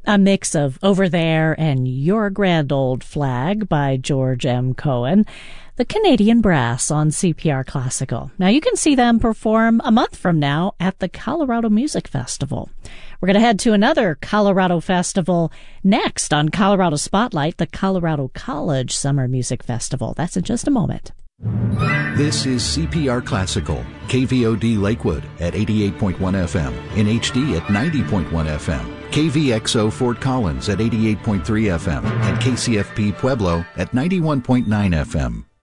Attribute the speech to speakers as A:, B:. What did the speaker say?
A: a mix of Over There and Your Grand Old Flag by George M. Cohen, the Canadian Brass on CPR Classical. Now, you can see them perform a month from now at the Colorado Music Festival. We're going to head to another Colorado festival next on Colorado Spotlight, the Colorado College Summer Music Festival. That's in just a moment.
B: This is CPR Classical, KVOD Lakewood at 88.1 FM, in HD at 90.1 FM, KVXO Fort Collins at 88.3 FM, and KCFP Pueblo at 91.9 FM.